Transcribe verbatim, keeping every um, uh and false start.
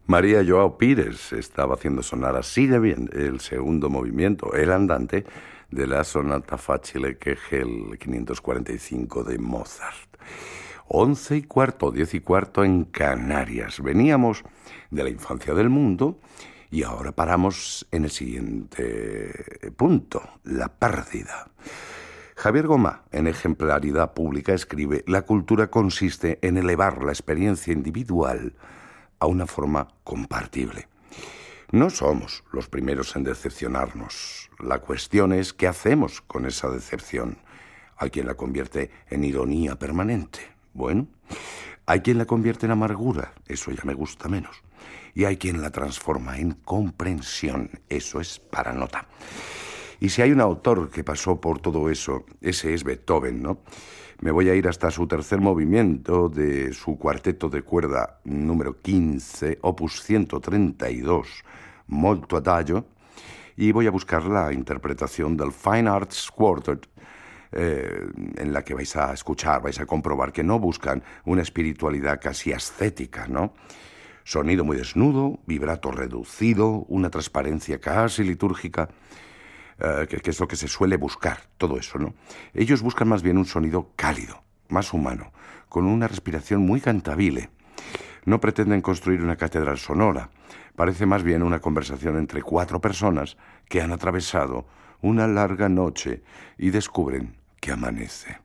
María Joao Pires estaba haciendo sonar así de bien el segundo movimiento, el andante, de la sonata facile Kegel quinientos cuarenta y cinco de Mozart. Once y cuarto, diez y cuarto en Canarias. Veníamos de la infancia del mundo y ahora paramos en el siguiente punto, la pérdida. Javier Gomá, en Ejemplaridad Pública, escribe: la cultura consiste en elevar la experiencia individual a una forma compartible. No somos los primeros en decepcionarnos. La cuestión es qué hacemos con esa decepción. Hay quien la convierte en ironía permanente. Bueno, hay quien la convierte en amargura. Eso ya me gusta menos. Y hay quien la transforma en comprensión. Eso es para nota. Y si hay un autor que pasó por todo eso, ese es Beethoven, ¿no? Me voy a ir hasta su tercer movimiento de su cuarteto de cuerda número quince, opus ciento treinta y dos, Molto Adagio, y voy a buscar la interpretación del Fine Arts Quartet, eh, en la que vais a escuchar, vais a comprobar que no buscan una espiritualidad casi ascética, ¿no? Sonido muy desnudo, vibrato reducido, una transparencia casi litúrgica, Uh, que, que es lo que se suele buscar, todo eso, ¿no? Ellos buscan más bien un sonido cálido, más humano, con una respiración muy cantabile. No pretenden construir una catedral sonora. Parece más bien una conversación entre cuatro personas que han atravesado una larga noche y descubren que amanece.